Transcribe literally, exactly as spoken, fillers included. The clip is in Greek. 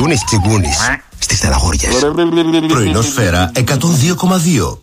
Αντούνης Τσιγκούνης στις στεναχώριες. Πρωινό Σφαίρα εκατόν δύο κόμμα δύο.